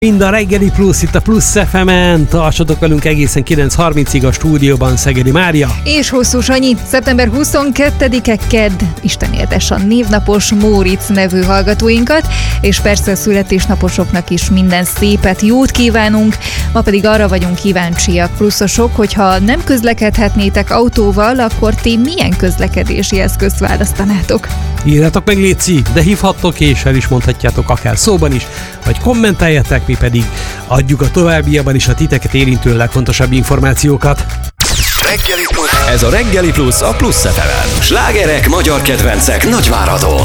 Mind a Reggeli Plusz itt a Plusz FM-en. Tartsatok velünk egészen 9:30-ig a stúdióban Szegedi Mária. És Hosszú Sanyi. Szeptember 22-e kedd. Isten éltesse a névnapos Móricz nevű hallgatóinkat, és persze a születésnaposoknak is minden szépet, jót kívánunk. Ma pedig arra vagyunk kíváncsiak, pluszosok, hogyha nem közlekedhetnétek autóval, akkor ti milyen közlekedési eszközt választanátok? Írjátok meg, léci, de hívhattok és el is mondhatjátok akár szóban is, vagy kommenteljetek, mi pedig adjuk a továbbiakban is a titeket érintő legfontosabb információkat. Reggeli Plusz. Ez a Reggeli Plusz a Plusz FM-en. Slágerek, magyar kedvencek, nagyváradon.